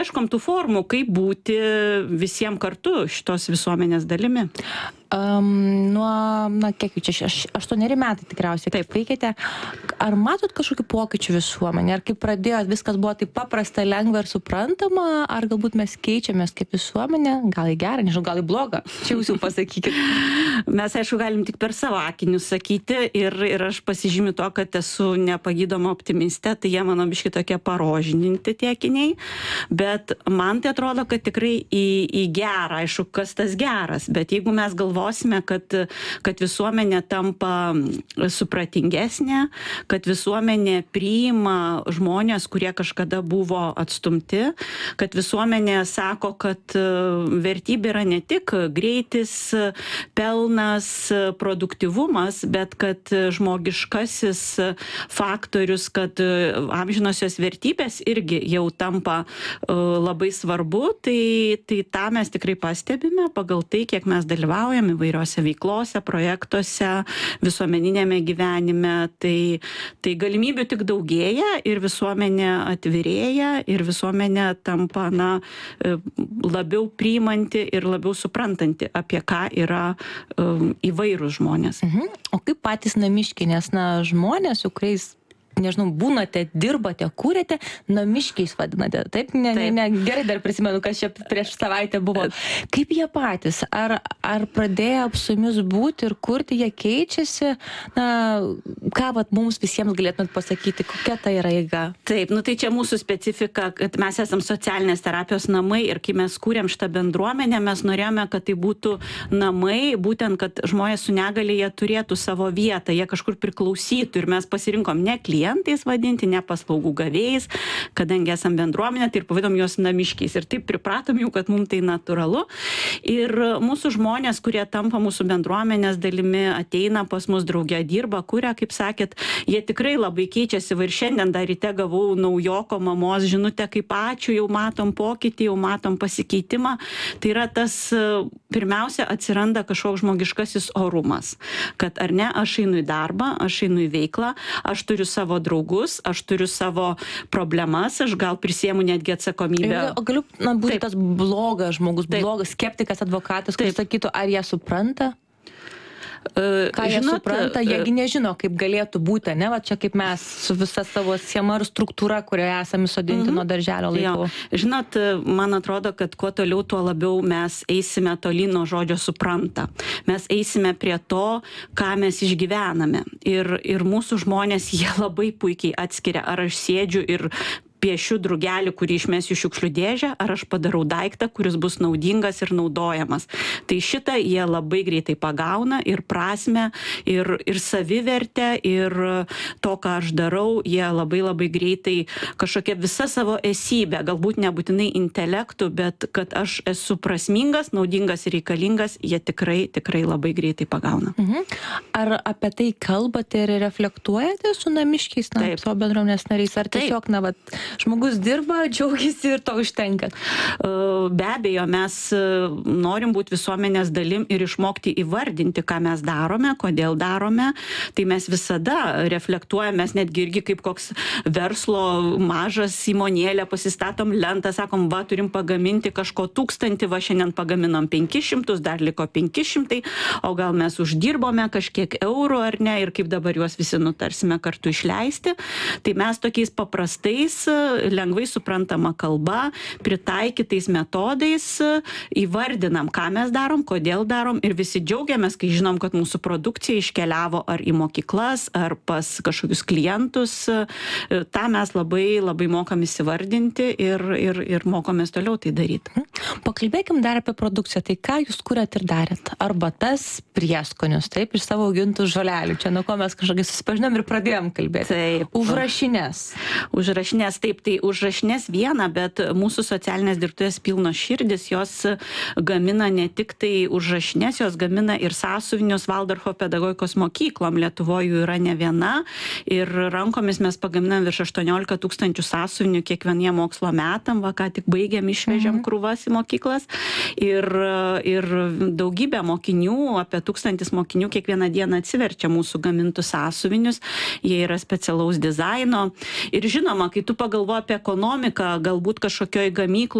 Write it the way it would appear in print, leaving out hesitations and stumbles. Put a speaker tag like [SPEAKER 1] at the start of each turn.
[SPEAKER 1] ieškom tų formų, kaip būti visiems kartu šitos visuomenės dalimi.
[SPEAKER 2] Kiek jau čia, 8 metai tikriausiai, kaip veikiate. Ar matot kažkokių pokyčių visuomenė? Ar kaip pradėjot, viskas buvo taip paprasta, lengva ir suprantama? Ar galbūt mes keičiamės kaip visuomenė? Gal į gerą, nežinau, gal į blogą? Čia jūs jau pasakykit.
[SPEAKER 1] Mes, aišku, galim tik per savo akinius sakyti ir aš pasižymiu to, kad esu nepagydoma optimistė, tai jie mano biški tokie parožininti tie akiniai, bet man tai atrodo, kad tikrai į gerą, aišku, kas tas geras, bet jeigu mes galvosime, kad visuomenė tampa supratingesnė, kad visuomenė priima žmonės, kurie kažkada buvo atstumti, kad visuomenė sako, kad vertybė yra ne tik greitis, pelnas, produktyvumas, bet kad žmogiškasis faktorius, kad amžinosios vertybės irgi jau tampa labai svarbu, tai tą mes tikrai pastebime pagal tai, kiek mes dalyvaujame įvairiose veiklose, projektuose, visuomeninėme gyvenime, tai galimybių tik daugėja ir visuomenė atvirėja ir visuomenė tampa labiau priimanti ir labiau suprantanti, apie ką yra įvairūs žmonės.
[SPEAKER 2] O kaip patys namiškiai, nes žmonės, su kuriais nežinau, būnate, dirbate, kūrėte, namiškiais vadinate. Taip? Gerai dar prisimenu, kas čia prieš savaitę buvo. Kaip jie patys? Ar pradėjo su jumis būti ir kurti, jie keičiasi? Ką mums visiems galėtumėt pasakyti, kokia tai yra eiga?
[SPEAKER 1] Taip, tai čia mūsų specifika, kad mes esam socialinės terapijos namai ir kai mes kūrėm šitą bendruomenę, mes norėjome, kad tai būtų namai, būtent, kad žmonės su negalia jie turėtų savo vietą, jie kažkur priklausytų ir mes pasirinkom ne klientais vadinti, ne paslaugų gavėjais, kadangi esam bendruomenė, tai ir pavadom juos namiškiais. Ir taip pripratom jau, kad mums tai natūralu. Ir mūsų žmonės, kurie tampa mūsų bendruomenės dalimi, ateina pas mus drauge, dirba, kuria, kaip sakėt, jie tikrai labai keičiasi. Ir šiandien dar ryte gavau naujoko mamos žinutę, kaip ačiū, jau matom pokytį, jau matom pasikeitimą. Tai yra tas, pirmiausia, atsiranda kažkoks žmogiškasis orumas. Kad ar ne, aš einu į darbą, aš einu į veiklą, aš turiu savo draugus, aš turiu savo problemas, aš gal prisiemu netgi atsakomybę.
[SPEAKER 2] O galiu būti tas blogas žmogus, blogas skeptikas, advokatas, kuris sakytų, ar jie supranta? Ką jie supranta, jiegi nežino, kaip galėtų būti, ne? Va čia kaip mes su visa savo schema ir struktūra, kurioje esame sodinti nuo darželio laikų.
[SPEAKER 1] Žinot, man atrodo, kad kuo toliau, tuo labiau mes eisime tolyn nuo žodžio supranta. Mes eisime prie to, ką mes išgyvename. Ir mūsų žmonės, jie labai puikiai atskiria, ar aš sėdžiu ir piešiu drugelį, kurį išmesiu šiukšlių dėžę, ar aš padarau daiktą, kuris bus naudingas ir naudojamas. Tai šitą jie labai greitai pagauna ir prasme, ir savivertę, ir to, ką aš darau, jie labai labai greitai kažkokia visa savo esybė, galbūt nebūtinai intelektų, bet kad aš esu prasmingas, naudingas ir reikalingas, jie tikrai labai greitai pagauna.
[SPEAKER 2] Ar apie tai kalbate ir reflektuojate su namiškiais, savo bendruomenės nariais, ar tiesiog, žmogus dirba, džiaugiasi ir to užtenka?
[SPEAKER 1] Be abejo, mes norim būti visuomenės dalim ir išmokti įvardinti, ką mes darome, kodėl darome. Tai mes visada reflektuojame, mes netgi irgi kaip koks verslo mažas įmonėlė pasistatom lentą, sakom, turim pagaminti kažko 1000, šiandien pagaminom 500, dar liko 500, o gal mes uždirbome kažkiek eurų ar ne, ir kaip dabar juos visi nutarsime kartu išleisti. Tai mes tokiais paprastais, lengvai suprantama kalba, pritaikytais metodais įvardinam, ką mes darom, kodėl darom ir visi džiaugiamės, kai žinom, kad mūsų produkcija iškeliavo ar į mokyklas, ar pas kažkokius klientus. Ta mes labai mokam įsivardinti ir mokomės toliau tai daryti.
[SPEAKER 2] Pakalbėkim dar apie produkciją. Tai ką jūs kuriat ir darėt? Arbatas, prieskonius, taip, iš savo augintų žolelių. Čia nuo ko mes kažkaip susipažinom ir pradėjom kalbėti.
[SPEAKER 1] Taip. Užrašinės, taip, tai užrašinės viena, bet mūsų socialinės dirbtuvės pilnos širdis, jos gamina ne tik tai užrašinės, jos gamina ir sąsiuvinius Valdorfo pedagogikos mokyklom. Lietuvoje yra ne viena ir rankomis mes pagaminam virš 18 000 sąsiuvinių kiekvieniem mokslo metam, ką tik baigėm, išvežėm krūvas į į mokyklas. Ir daugybė mokinių, apie 1000 mokinių kiekvieną dieną atsiverčia mūsų gamintus sąsiuvinius. Jie yra specialaus dizaino. Ir žinoma, kai tu pagalvoji apie ekonomiką, galbūt kažkokioj gamykloj